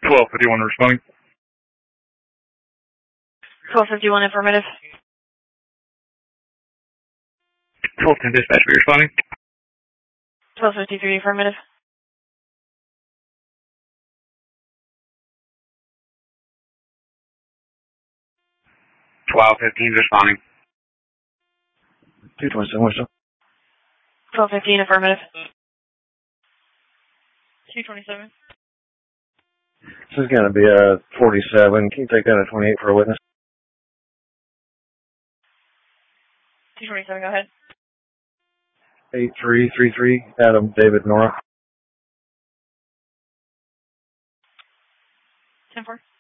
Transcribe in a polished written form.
1251 responding. 1251 affirmative. 1210 dispatch, be responding. 1253 affirmative. 1215 responding. 227, what's up? 1215 affirmative. 227. This is going to be a 47. Can you take that at 28 for a witness? 227, go ahead. 8333, Adam David Nora. 10-4.